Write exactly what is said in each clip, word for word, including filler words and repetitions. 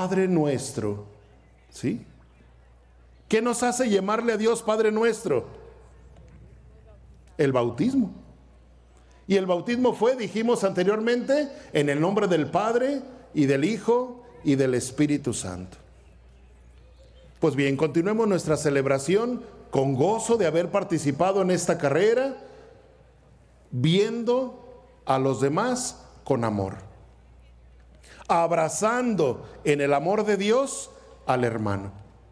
Padre nuestro, ¿sí? ¿Qué nos hace llamarle a Dios Padre nuestro? El bautismo. Y el bautismo fue, dijimos anteriormente, en el nombre del Padre y del Hijo y del Espíritu Santo. Pues bien, continuemos nuestra celebración con gozo de haber participado en esta carrera, viendo a los demás con amor, abrazando en el amor de Dios al hermano,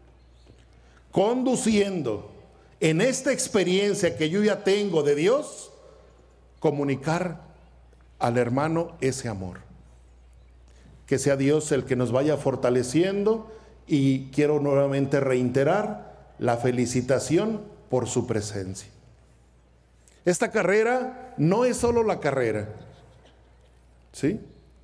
conduciendo en esta experiencia que yo ya tengo de Dios, comunicar al hermano ese amor. Que sea Dios el que nos vaya fortaleciendo, y quiero nuevamente reiterar la felicitación por su presencia. Esta carrera no es solo la carrera, ¿sí?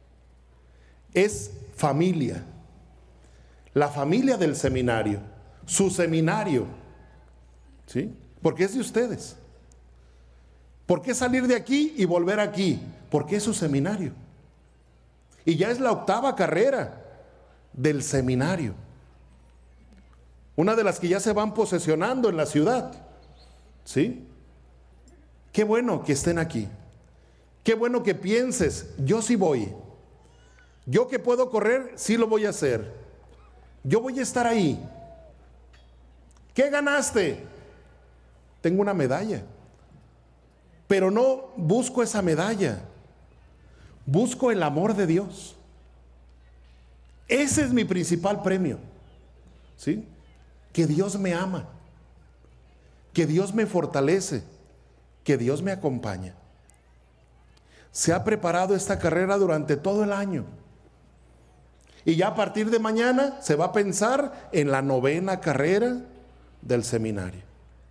Es familia, la familia del seminario, su seminario, ¿sí? Porque es de ustedes. ¿Por qué salir de aquí y volver aquí? Porque es su seminario. Y ya es la octava carrera del seminario. Una de las que ya se van posesionando en la ciudad, ¿sí? Qué bueno que estén aquí. Qué bueno que pienses, yo sí voy. Yo que puedo correr, sí lo voy a hacer. Yo voy a estar ahí. ¿Qué ganaste? Tengo una medalla. Pero no busco esa medalla. Busco el amor de Dios. Ese es mi principal premio, ¿sí? Que Dios me ama, que Dios me fortalece, que Dios me acompaña. Se ha preparado esta carrera durante todo el año. Y ya a partir de mañana se va a pensar en la novena carrera del seminario.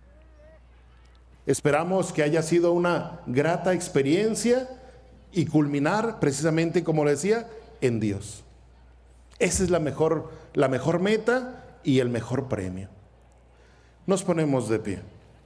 Esperamos que haya sido una grata experiencia y culminar precisamente, como le decía, en Dios. Esa es la mejor, la mejor meta y el mejor premio. Nos ponemos de pie.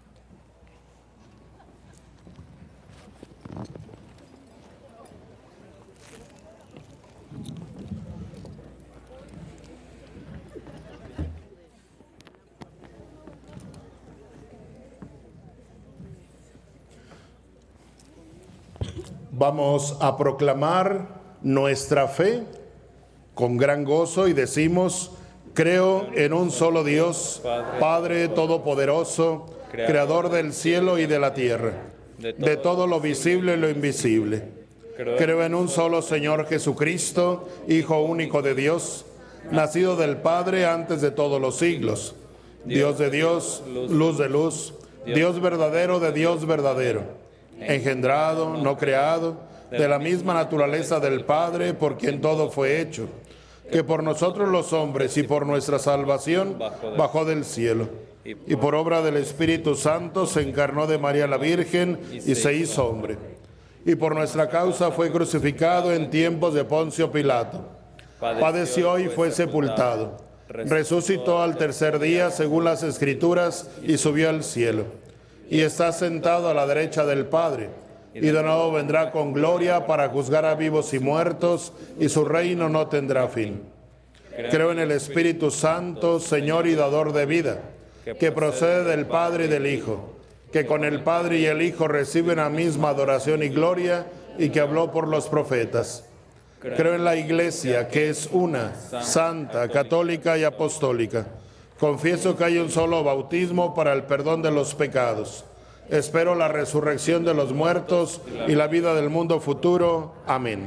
Vamos a proclamar nuestra fe con gran gozo y decimos: creo en un solo Dios, Padre todopoderoso, creador del cielo y de la tierra, de todo lo visible y lo invisible. Creo en un solo Señor Jesucristo, Hijo único de Dios, nacido del Padre antes de todos los siglos, Dios de Dios, luz de luz, Dios verdadero de Dios verdadero, engendrado, no creado, de la misma naturaleza del Padre, por quien todo fue hecho, que por nosotros los hombres y por nuestra salvación bajó del cielo, y por obra del Espíritu Santo se encarnó de María la Virgen y se hizo hombre, y por nuestra causa fue crucificado en tiempos de Poncio Pilato, padeció y fue sepultado, resucitó al tercer día según las Escrituras y subió al cielo, y está sentado a la derecha del Padre, y de nuevo vendrá con gloria para juzgar a vivos y muertos, y su reino no tendrá fin. Creo en el Espíritu Santo, Señor y dador de vida, que procede del Padre y del Hijo, que con el Padre y el Hijo reciben la misma adoración y gloria, y que habló por los profetas. Creo en la Iglesia, que es una, santa, católica y apostólica. Confieso que hay un solo bautismo para el perdón de los pecados. Espero la resurrección de los muertos y la vida del mundo futuro. Amén.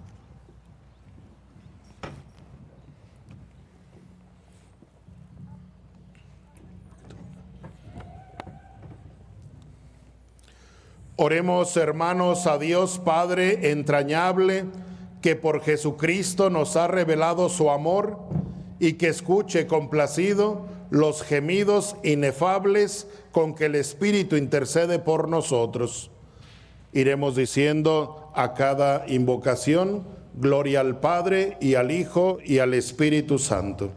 Oremos, hermanos, a Dios Padre entrañable, que por Jesucristo nos ha revelado su amor, y que escuche complacido los gemidos inefables con que el Espíritu intercede por nosotros. Iremos diciendo a cada invocación: gloria al Padre, y al Hijo, y al Espíritu Santo.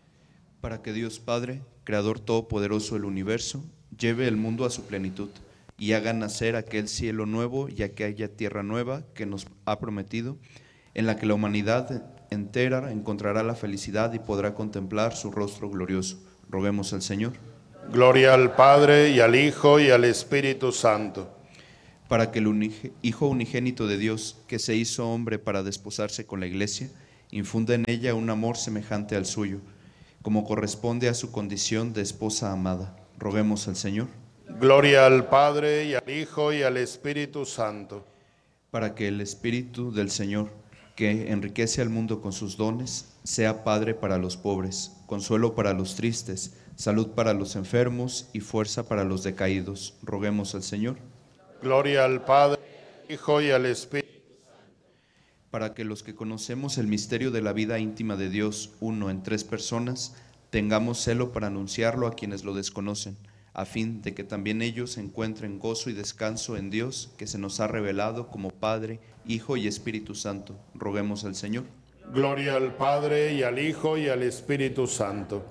Para que Dios Padre, Creador todopoderoso del universo, lleve el mundo a su plenitud, y haga nacer aquel cielo nuevo y aquella tierra nueva que nos ha prometido, en la que la humanidad entera encontrará la felicidad y podrá contemplar su rostro glorioso. Roguemos al Señor. Gloria al Padre, y al Hijo, y al Espíritu Santo. Para que el unige- Hijo unigénito de Dios, que se hizo hombre para desposarse con la Iglesia, infunda en ella un amor semejante al suyo, como corresponde a su condición de esposa amada. Roguemos al Señor. Gloria al Padre, y al Hijo, y al Espíritu Santo. Para que el Espíritu del Señor, que enriquece al mundo con sus dones, sea Padre para los pobres, consuelo para los tristes, salud para los enfermos y fuerza para los decaídos. Roguemos al Señor. Gloria al Padre, al Hijo, y al Espíritu. Para que los que conocemos el misterio de la vida íntima de Dios, uno en tres personas, tengamos celo para anunciarlo a quienes lo desconocen, a fin de que también ellos encuentren gozo y descanso en Dios, que se nos ha revelado como Padre, Hijo y Espíritu Santo. Roguemos al Señor. Gloria al Padre, y al Hijo, y al Espíritu Santo.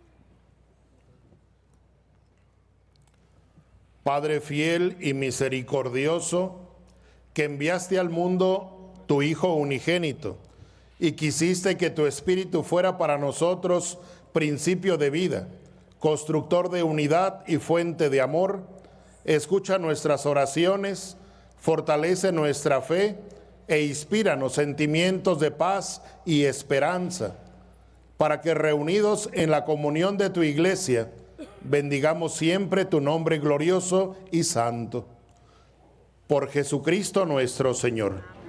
Padre fiel y misericordioso, que enviaste al mundo tu Hijo unigénito, y quisiste que tu Espíritu fuera para nosotros principio de vida, constructor de unidad y fuente de amor, escucha nuestras oraciones, fortalece nuestra fe e inspíranos sentimientos de paz y esperanza, para que reunidos en la comunión de tu Iglesia, bendigamos siempre tu nombre glorioso y santo. Por Jesucristo nuestro Señor.